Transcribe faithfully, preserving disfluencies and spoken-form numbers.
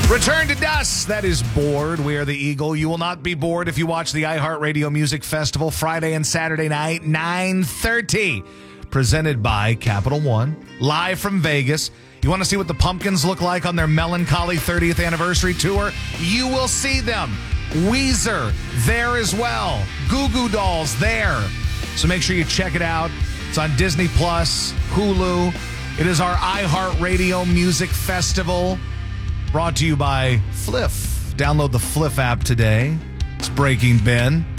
Return to dust. That is bored. We are the Eagle. You will not be bored if you watch the iHeartRadio Music Festival Friday and Saturday night, nine thirty. Presented by Capital One. Live from Vegas. You want to see what the Pumpkins look like on their melancholy thirtieth anniversary tour? You will see them. Weezer there as well. Goo Goo Dolls there. So make sure you check it out. It's on Disney Plus, Hulu. It is our iHeartRadio Music Festival. Brought to you by Fliff. Download the Fliff app today. It's Breaking Ben.